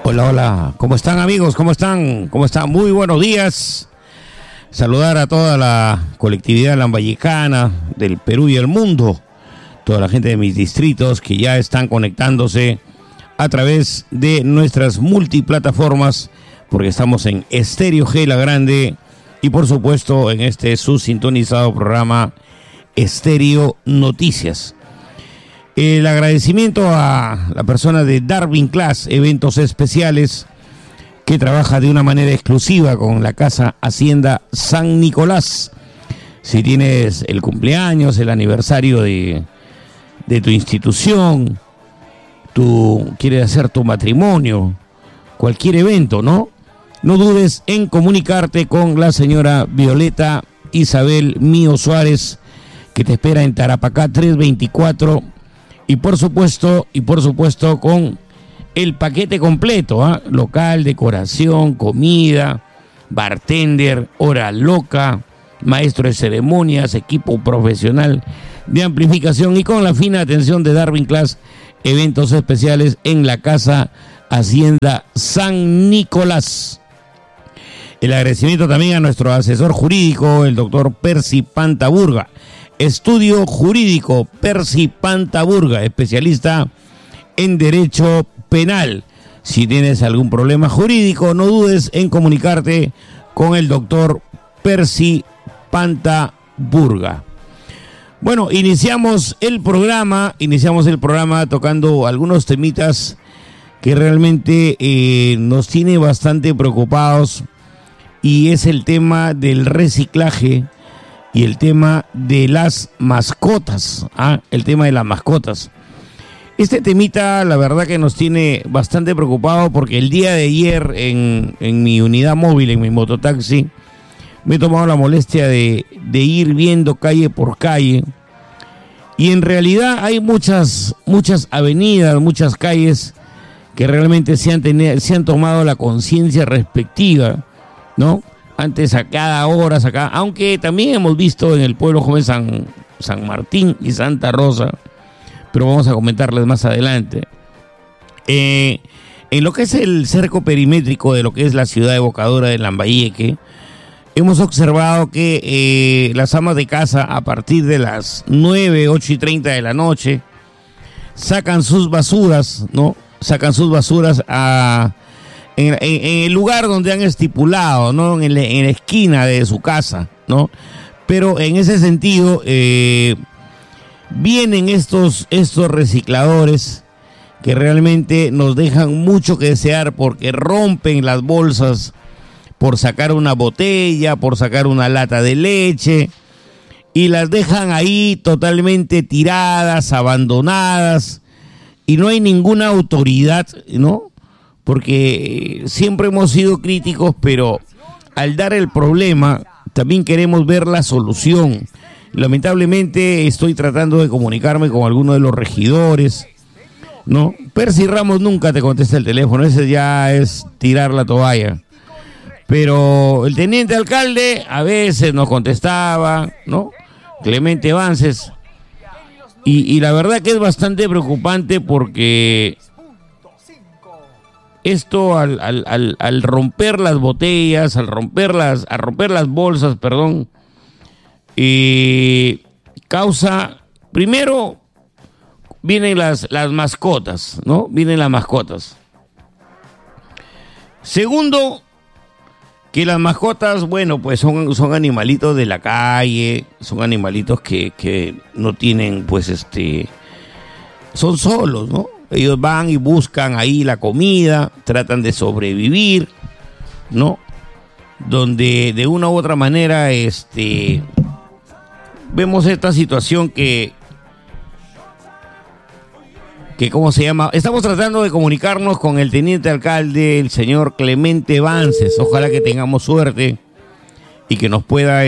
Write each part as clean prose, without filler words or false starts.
Hola, hola, ¿cómo están amigos? ¿Cómo están? ¿Cómo están? Muy buenos días. Saludar a toda la colectividad lambayicana del Perú y el mundo, toda la gente de mis distritos que ya están conectándose a través de nuestras multiplataformas, porque estamos en Estéreo G La Grande y por supuesto en este subsintonizado programa Estéreo Noticias. El agradecimiento a la persona de Darwin Class, eventos especiales, que trabaja de una manera exclusiva con la Casa Hacienda San Nicolás. Si tienes el cumpleaños, el aniversario de tu institución, tú quieres hacer tu matrimonio, cualquier evento, ¿no? No dudes en comunicarte con la señora Violeta Isabel Mío Suárez, que te espera en Tarapacá 324. Y por supuesto con el paquete completo, local, decoración, comida, bartender, hora loca, maestro de ceremonias, equipo profesional de amplificación y con la fina atención de Darwin Class, eventos especiales en la Casa Hacienda San Nicolás. El agradecimiento también a nuestro asesor jurídico, el doctor Percy Pantaburga. Estudio Jurídico Percy Pantaburga, especialista en Derecho Penal. Si tienes algún problema jurídico, no dudes en comunicarte con el doctor Percy Pantaburga. Bueno, iniciamos el programa tocando algunos temitas que realmente nos tiene bastante preocupados, y es el tema del reciclaje y el tema de las mascotas, el tema de las mascotas. Este temita, la verdad que nos tiene bastante preocupado, porque el día de ayer en mi unidad móvil, en mi mototaxi, me he tomado la molestia de ir viendo calle por calle, y en realidad hay muchas avenidas, muchas calles que realmente se han tomado la conciencia respectiva, ¿no? Antes a cada hora, aunque también hemos visto en el pueblo joven San Martín y Santa Rosa, pero vamos a comentarles más adelante. En lo que es el cerco perimétrico de lo que es la ciudad evocadora de Lambayeque, hemos observado que las amas de casa, a partir de las 9, 8:30 de la noche, sacan sus basuras, ¿no? Sacan sus basuras en el lugar donde han estipulado, ¿no? En la esquina de su casa, ¿no? Pero en ese sentido, vienen estos recicladores que realmente nos dejan mucho que desear, porque rompen las bolsas por sacar una botella, por sacar una lata de leche, y las dejan ahí totalmente tiradas, abandonadas, y no hay ninguna autoridad, ¿no? Porque siempre hemos sido críticos, pero al dar el problema también queremos ver la solución. Lamentablemente estoy tratando de comunicarme con algunos de los regidores, ¿no? Percy Ramos nunca te contesta el teléfono, ese ya es tirar la toalla. Pero el teniente alcalde a veces nos contestaba, ¿no? Clemente Vances. Y la verdad que es bastante preocupante, porque esto al romper las botellas, al romper las bolsas, causa, primero vienen las mascotas, ¿no? Vienen las mascotas. Segundo, que las mascotas, bueno, pues son animalitos de la calle, son animalitos que no tienen, pues son solos, ¿no? Ellos van y buscan ahí la comida, tratan de sobrevivir, ¿no? Donde de una u otra manera vemos esta situación que ¿cómo se llama? Estamos tratando de comunicarnos con el teniente alcalde, el señor Clemente Vances. Ojalá que tengamos suerte y que nos pueda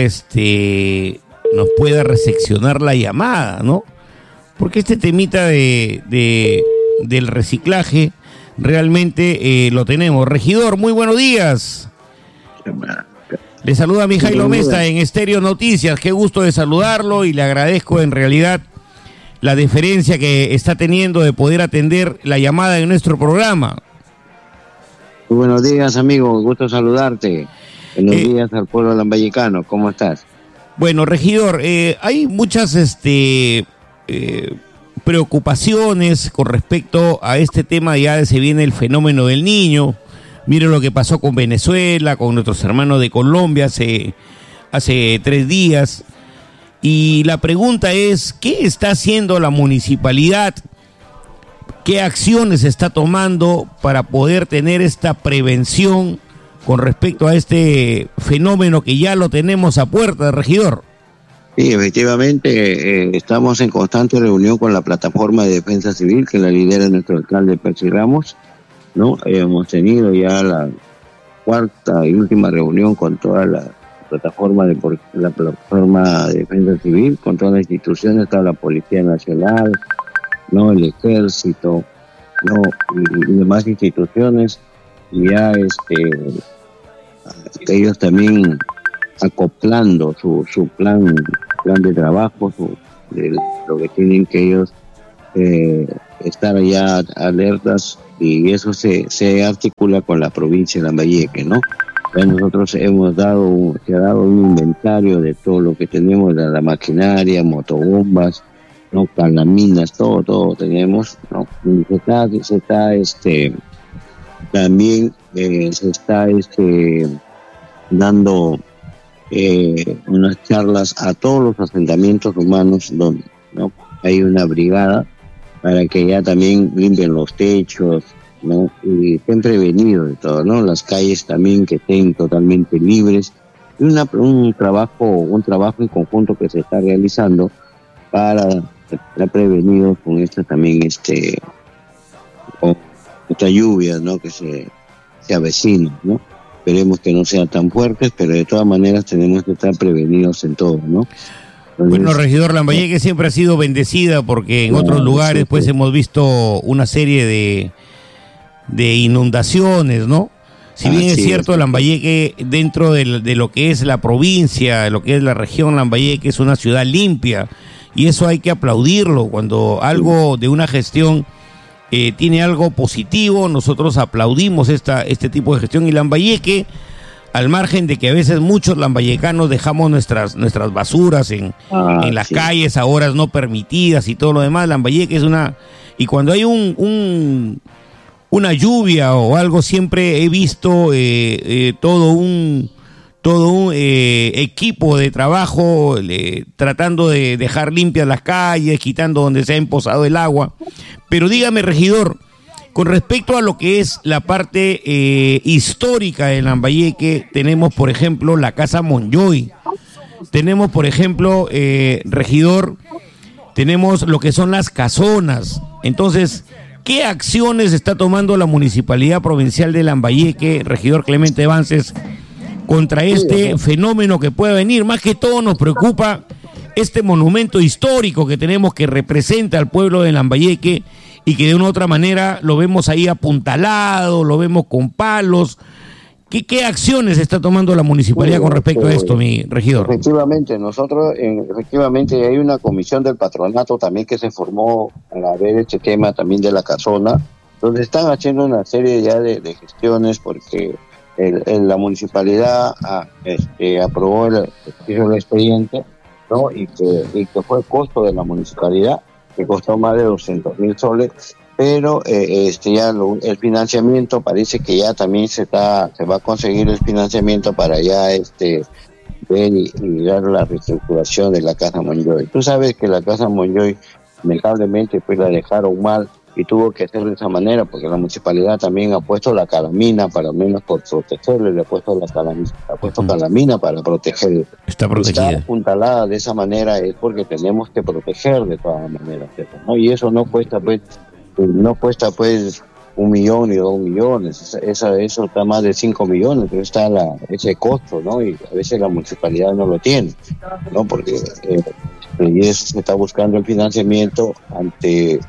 recepcionar la llamada, ¿no? Porque este temita del reciclaje realmente lo tenemos. Regidor, muy buenos días. Le saluda Mijailo Mesta en Estéreo Noticias. Qué gusto de saludarlo, y le agradezco en realidad la deferencia que está teniendo de poder atender la llamada de nuestro programa. Muy buenos días, amigo, gusto saludarte. Buenos días al pueblo lambayicano, ¿cómo estás? Bueno, regidor, hay muchas preocupaciones con respecto a este tema. Ya se viene el fenómeno del Niño. Miren lo que pasó con Venezuela, con nuestros hermanos de Colombia hace 3 días. Y la pregunta es, ¿qué está haciendo la municipalidad? ¿Qué acciones está tomando para poder tener esta prevención con respecto a este fenómeno que ya lo tenemos a puerta, regidor? Sí, efectivamente, estamos en constante reunión con la plataforma de defensa civil que la lidera nuestro alcalde Percy Ramos, ¿no? Hemos tenido ya la 4ª y última reunión con toda la plataforma de defensa civil, con todas las instituciones, está la Policía Nacional, ¿no? El Ejército, ¿no? Y demás instituciones, y ya ellos también acoplando su plan de trabajo, lo que tienen que ellos estar ya alertas, y eso se articula con la provincia de Lambayeque, ¿no? Ya nosotros se ha dado un inventario de todo lo que tenemos, de la maquinaria, motobombas, ¿no? Calaminas, todo tenemos, ¿no? Y también se está dando unas charlas a todos los asentamientos humanos donde, ¿no? Hay una brigada para que ya también limpien los techos, ¿no? Y estén prevenidos de todo, ¿no? Las calles también que estén totalmente libres. Y un trabajo en conjunto que se está realizando para estar prevenidos con con estas lluvias, ¿no? Que se avecinan, ¿no? Esperemos que no sean tan fuertes, pero de todas maneras tenemos que estar prevenidos en todo, ¿no? Entonces, bueno, regidor, Lambayeque siempre ha sido bendecida porque en otros lugares pues hemos visto una serie de inundaciones, ¿no? Si bien es cierto, Lambayeque, dentro de lo que es la provincia, de lo que es la región, Lambayeque es una ciudad limpia, y eso hay que aplaudirlo. Cuando algo de una gestión tiene algo positivo, nosotros aplaudimos este tipo de gestión. Y Lambayeque, al margen de que a veces muchos lambayecanos dejamos nuestras basuras en las calles a horas no permitidas y todo lo demás, Lambayeque es y cuando hay una lluvia o algo, siempre he visto todo un equipo de trabajo tratando de dejar limpias las calles, quitando donde se ha emposado el agua. Pero dígame, regidor, con respecto a lo que es la parte histórica de Lambayeque, tenemos, por ejemplo, la Casa Monyoy. Tenemos, por ejemplo, regidor, tenemos lo que son las casonas. Entonces, ¿qué acciones está tomando la Municipalidad Provincial de Lambayeque, regidor Clemente Vances, contra este fenómeno que pueda venir? Más que todo nos preocupa este monumento histórico que tenemos, que representa al pueblo de Lambayeque, y que de una u otra manera lo vemos ahí apuntalado, lo vemos con palos. ¿Qué acciones está tomando la municipalidad con respecto a esto, mi regidor? Efectivamente, efectivamente hay una comisión del patronato también que se formó para ver este tema también de la casona, donde están haciendo una serie ya de gestiones, porque la municipalidad aprobó el expediente, ¿no? Y que fue el costo de la municipalidad, que costó más de 200.000 soles, pero el financiamiento parece que ya también se va a conseguir el financiamiento para ya ver y dar la reestructuración de la Casa Monyoy. Tú sabes que la Casa Monyoy, lamentablemente, pues la dejaron mal, y tuvo que hacer de esa manera, porque la municipalidad también ha puesto la calamina, para menos por protegerle, le ha puesto calamina para protegerle. Está protegida. Está apuntalada de esa manera es porque tenemos que proteger de todas maneras, ¿no? Y eso no cuesta pues 1 millón ni 2 millones, eso está más de 5 millones, pero está ese costo, ¿no? Y a veces la municipalidad no lo tiene, ¿no? Porque y se está buscando el financiamiento ante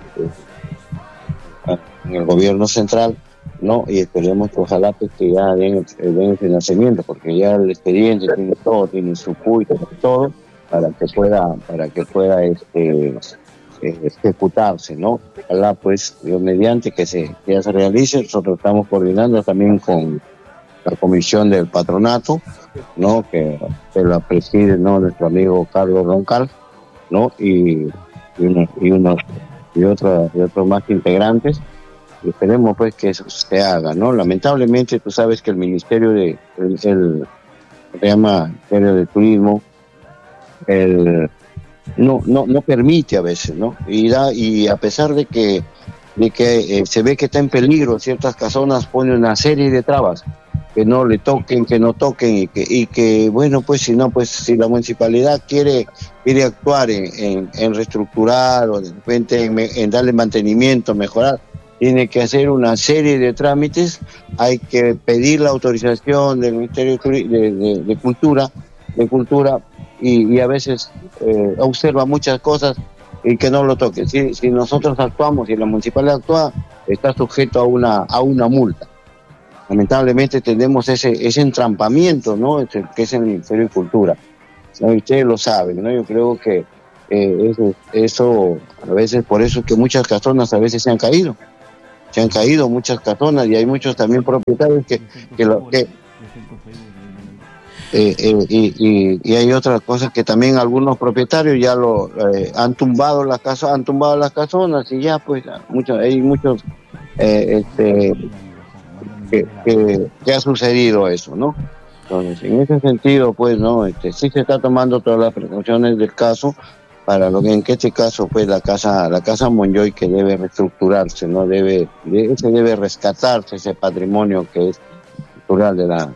en el gobierno central, ¿no? Y esperemos que ojalá pues que ya den el financiamiento, porque ya el expediente tiene todo, tiene su PUI, todo, para que pueda ejecutarse, ¿no? Ojalá, pues, Dios mediante que ya se realice. Nosotros estamos coordinando también con la comisión del patronato, ¿no? Que la preside, ¿no? Nuestro amigo Carlos Roncal, ¿no? Y otros más integrantes. Y esperemos, pues, que eso se haga, ¿no? Lamentablemente, tú sabes que el Ministerio se llama Ministerio de Turismo, no permite a veces, ¿no? Y a pesar de que se ve que está en peligro ciertas casonas, pone una serie de trabas, que no le toquen, que no toquen, y que bueno, pues si la municipalidad quiere actuar en reestructurar o de repente en darle mantenimiento, mejorar, tiene que hacer una serie de trámites. Hay que pedir la autorización del Ministerio de Cultura, y a veces observa muchas cosas y que no lo toque. Si nosotros actuamos, si la municipalidad actúa, está sujeto a una multa. Lamentablemente tenemos ese entrampamiento, ¿no? Que es el Ministerio de Cultura, ¿no? Y ustedes lo saben, ¿no? Yo creo que eso a veces, por eso es que muchas casonas a veces se han caído muchas casonas, y hay muchos también propietarios y hay otras cosas que también algunos propietarios ya han tumbado las casonas, y ya pues hay muchos que ha sucedido eso, ¿no? Entonces, en ese sentido, pues, ¿no? Sí se está tomando todas las precauciones del caso, para lo que en este caso, pues, la casa Monjoy, que debe reestructurarse, ¿no? Debe rescatarse ese patrimonio que es cultural de la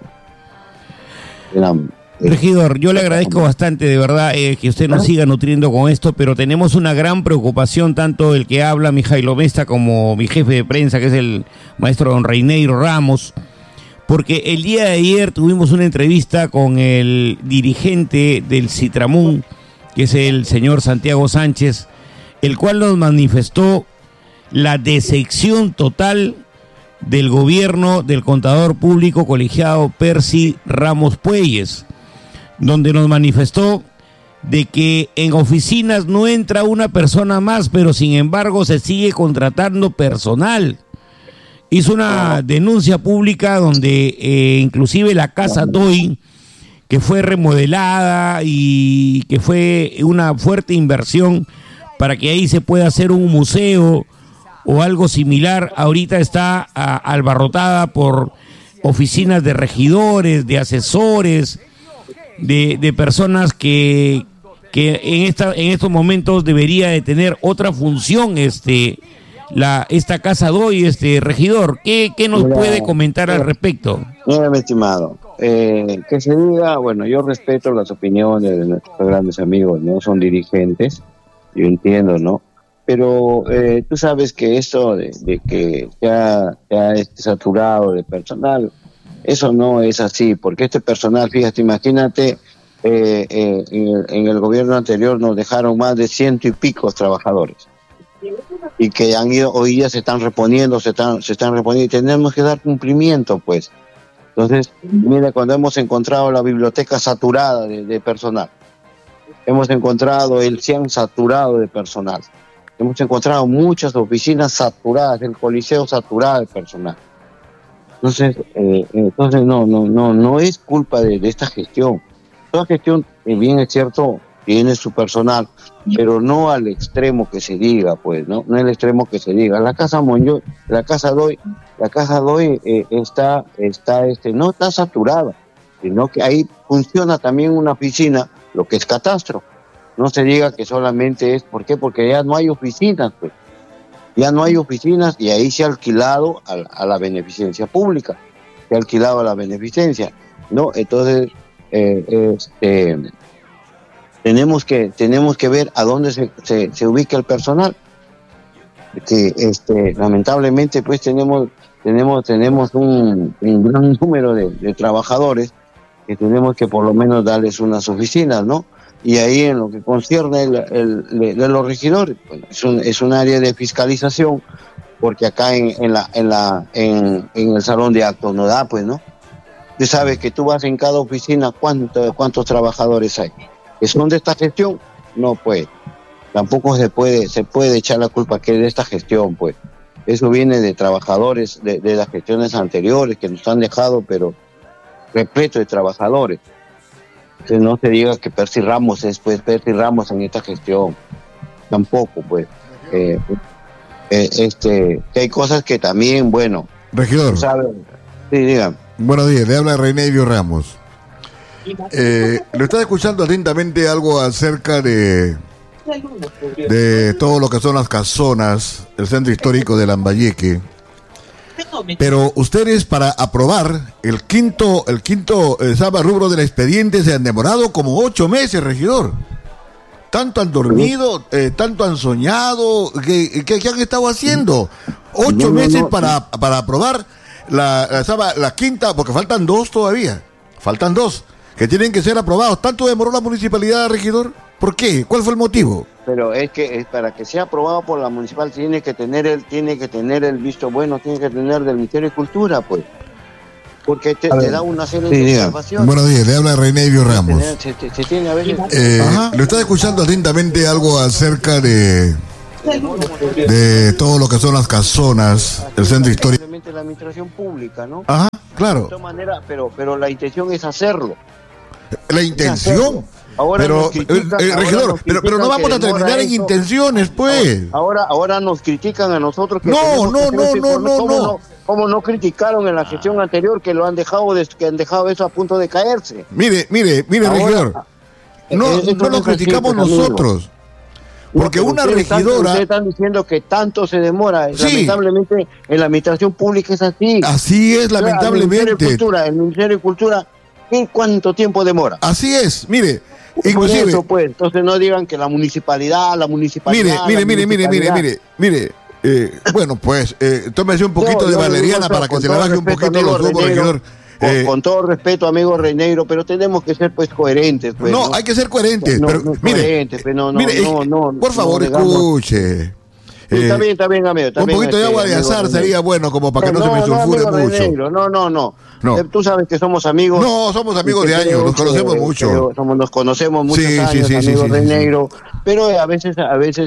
Regidor, yo le agradezco bastante, de verdad, que usted nos siga nutriendo con esto, pero tenemos una gran preocupación, tanto el que habla, Mijailo Mesta, como mi jefe de prensa, que es el maestro don Reineiro Ramos, porque el día de ayer tuvimos una entrevista con el dirigente del Citramún, que es el señor Santiago Sánchez, el cual nos manifestó la decepción total del gobierno del contador público colegiado Percy Ramos Puelles, donde nos manifestó de que en oficinas no entra una persona más, pero sin embargo se sigue contratando personal. Hizo una denuncia pública donde inclusive la Casa Doy, que fue remodelada y que fue una fuerte inversión para que ahí se pueda hacer un museo o algo similar, ahorita está albarrotada por oficinas de regidores, de asesores, de personas que en estos momentos debería de tener otra función esta Casa Doy, regidor. ¿Qué nos puede comentar al respecto? Mira, mi estimado, que se diga, bueno, yo respeto las opiniones de nuestros grandes amigos, ¿no? Son dirigentes, yo entiendo, ¿no? Pero tú sabes que eso de que ya saturado de personal, eso no es así, porque este personal, fíjate, imagínate, en el gobierno anterior nos dejaron más de 100 y pico trabajadores, y que han ido, hoy ya se están reponiendo, y tenemos que dar cumplimiento, pues. Entonces, mira, cuando hemos encontrado la biblioteca saturada de personal, hemos encontrado el CIAN saturado de personal, hemos encontrado muchas oficinas saturadas, el Coliseo saturado de personal. Entonces no es culpa de esta gestión. Toda gestión, bien es cierto, tiene su personal, pero no al extremo que se diga, pues, no al extremo que se diga. La Casa Monjoy, la Casa Doy no está saturada, sino que ahí funciona también una oficina, lo que es catastro. No se diga que solamente es, ¿por qué? Porque ya no hay oficinas, pues. Ya no hay oficinas, y ahí se ha alquilado a la beneficencia pública, se ha alquilado a la beneficencia, ¿no? Entonces, tenemos que ver a dónde se ubica el personal, que lamentablemente pues tenemos un gran número de trabajadores que tenemos que por lo menos darles unas oficinas, ¿no? Y ahí, en lo que concierne de los regidores, pues, es un área de fiscalización, porque acá en el salón de actos no da, pues, ¿no? Tú sabes que tú vas en cada oficina, ¿cuántos trabajadores hay? ¿Que son de esta gestión? No, pues. tampoco se puede echar la culpa que de esta gestión, pues. Eso viene de trabajadores de las gestiones anteriores que nos han dejado, pero repleto de trabajadores. Entonces no se diga que Percy Ramos es pues Percy Ramos en esta gestión. Tampoco, pues. Que hay cosas que también, bueno. Regidor. ¿Saben? Sí, digan. Buenos días, le habla Reinelio Ramos. Lo está escuchando atentamente algo acerca de todo lo que son las casonas, el centro histórico de Lambayeque. Pero ustedes para aprobar el quinto rubro del expediente se han demorado como 8 meses, regidor. Tanto han dormido, tanto han soñado, ¿qué han estado haciendo? 8 meses para aprobar la quinta, porque faltan 2 todavía. Faltan 2 que tienen que ser aprobados. ¿Tanto demoró la municipalidad, regidor? ¿Por qué? ¿Cuál fue el motivo? Pero es que para que sea aprobado por la municipal tiene que tener el visto bueno, tiene que tener del Ministerio de Cultura, pues. Porque te da una serie de observaciones. Buenos días, le habla Reinelio Ramos. Se tiene a veces... Lo está escuchando atentamente algo acerca de todo lo que son las casonas, el centro histórico. Simplemente la administración pública, ¿no? Ajá, claro. De todas maneras, pero la intención es hacerlo. La intención. Ahora pero, regidor, pero no vamos a terminar en intenciones, pues. Ahora nos critican a nosotros. Que no. ¿Cómo no criticaron en la gestión anterior que lo han dejado eso a punto de caerse? Mire, regidor. No lo criticamos nosotros. Porque una regidora... Ustedes están diciendo que tanto se demora. Sí. Lamentablemente, en la administración pública es así. Así es, lamentablemente. El Ministerio de Cultura, ¿cuánto tiempo demora? Así es, mire. Inclusive... Eso, pues, entonces no digan que la municipalidad... Mire. Bueno, pues, tómese un poquito de valeriana para que se le baje un poquito los humos, regidor. Con todo respeto, amigo Reinegro, pero tenemos que ser pues coherentes. Pues, no, hay que ser coherentes. Por favor, escuche. Está bien, amigo. Un poquito de agua de azar sería bueno, como para que no se me sulfure mucho. No. Tú sabes que somos amigos. No, somos amigos de años, nos conocemos mucho. Nos conocemos muchos años, amigo Reinegro. Pero a veces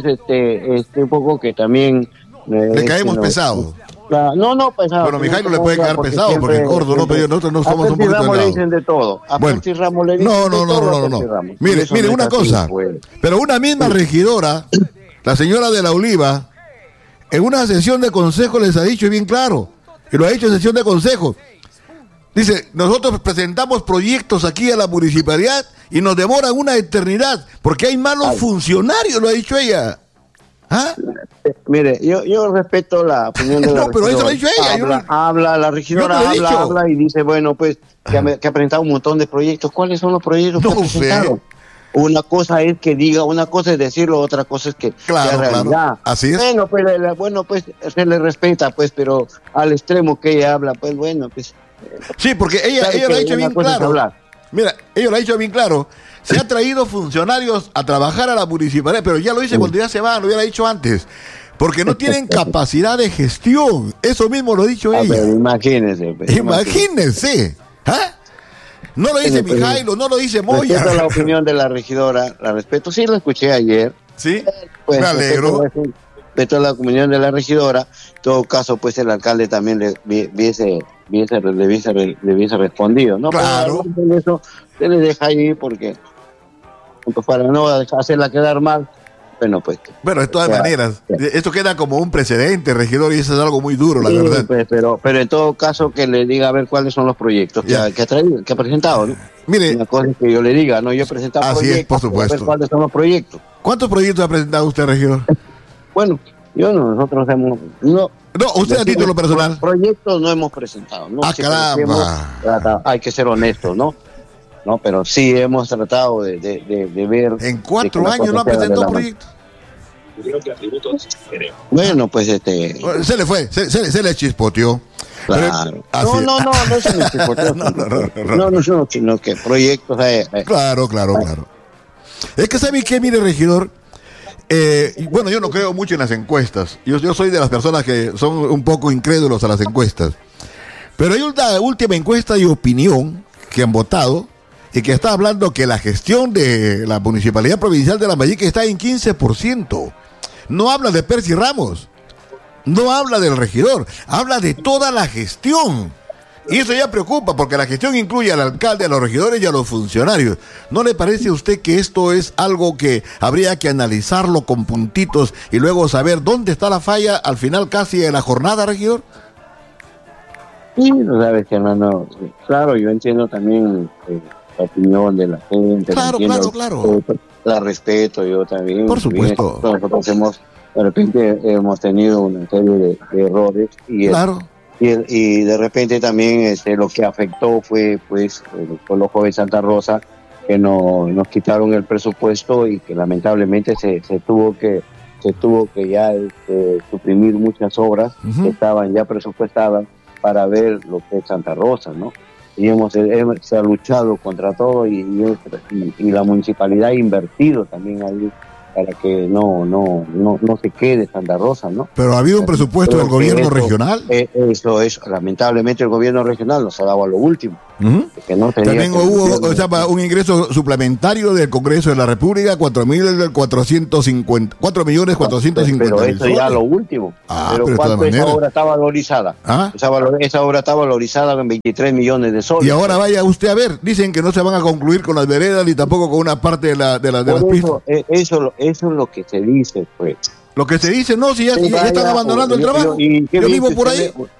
un poco que también... Le caemos pesado. No, pesado. Bueno, Mijailo le puede caer pesado porque es gordo, ¿no? Pero nosotros no somos un poquito de Ramos le dicen de todo. Bueno, Ramos le dicen no. Mire, una cosa. Pero una misma regidora, la señora de la Oliva, en una sesión de consejo les ha dicho bien claro, y lo ha dicho en sesión de consejo. Dice, nosotros presentamos proyectos aquí a la municipalidad y nos demoran una eternidad porque hay malos funcionarios, lo ha dicho ella. ¿Ah? Mire, yo respeto la opinión de la regidora. Pero eso lo ha dicho ella. La regidora habla y dice, bueno, pues, que ha presentado un montón de proyectos. ¿Cuáles son los proyectos que ha presentado? Una cosa es que diga, una cosa es decirlo, otra cosa es que sea realidad. Claro. Así es. Bueno, pues, se le respeta, pues, pero al extremo que ella habla, pues, bueno, pues... Sí, porque ella lo ha dicho bien claro. Mira, ella lo ha dicho bien claro. Se ha traído funcionarios a trabajar a la municipalidad, pero ya lo dice cuando ya se van, lo hubiera dicho antes. Porque no tienen capacidad de gestión. Eso mismo lo ha dicho ella. Pero imagínense. ¿Ah? No lo dice Mijailo, no lo dice Moya. Respeto la opinión de la regidora, la respeto. Sí, la escuché ayer. Sí, pues, me alegro. Respeto la opinión de la regidora. En todo caso, pues el alcalde también le hubiese respondido, ¿no? Claro. Pero eso se le deja ahí porque para no hacerla quedar mal. Bueno, de todas maneras, esto queda como un precedente, regidor, y eso es algo muy duro, la verdad. Pues, pero en todo caso que le diga a ver cuáles son los proyectos que ha traído, que ha presentado, ¿no? Mire, una cosa es que yo le diga, no, yo he presentado así proyectos, es, por supuesto. A ver cuáles son los proyectos. ¿Cuántos proyectos ha presentado usted, regidor? Bueno, nosotros hemos... No, usted a título personal. Proyectos no hemos presentado, ¿no? Caramba. Hay que ser honestos, ¿no? No, pero sí hemos tratado de ver... ¿En 4 años no ha presentado proyectos? Bueno, pues se le fue, se le chispoteó. Claro. No se me chispoteó. No, sino que proyectos... Claro. Es que ¿sabe qué? Mire, regidor, bueno, yo no creo mucho en las encuestas. Yo soy de las personas que son un poco incrédulos a las encuestas. Pero hay una última encuesta de opinión que han votado y que está hablando que la gestión de la Municipalidad Provincial de Lambayeque está en 15%. No habla de Percy Ramos, no habla del regidor, habla de toda la gestión. Y eso ya preocupa, porque la gestión incluye al alcalde, a los regidores y a los funcionarios. ¿No le parece a usted que esto es algo que habría que analizarlo con puntitos y luego saber dónde está la falla al final casi de la jornada, regidor? Sí, no sabes que no. Claro, yo entiendo también la opinión de la gente. Claro. La respeto yo también. Por supuesto. Nosotros de repente hemos tenido una serie de errores y claro. Y de repente también lo que afectó fue pues el ojo de Santa Rosa, que nos quitaron el presupuesto y que lamentablemente se tuvo que ya suprimir muchas obras que estaban ya presupuestadas para ver lo que es Santa Rosa, ¿no? Y se ha luchado contra todo y la municipalidad ha invertido también ahí para que no se quede Santa Rosa, ¿no? Pero ha habido un presupuesto del gobierno regional. Eso es, lamentablemente el gobierno regional nos ha dado a lo último. Que no también hubo un ingreso suplementario del Congreso de la República, 4.450.000. Pero eso ya lo último. Pero ¿cuánto esa obra está valorizada? Esa obra está valorizada en 23 millones de soles. Y ahora vaya usted a ver, dicen que no se van a concluir con las veredas ni tampoco con una parte de las pistas. Eso es lo que se dice, pues. Lo que se dice, no, si ya están abandonando el trabajo. Yo vivo por ahí.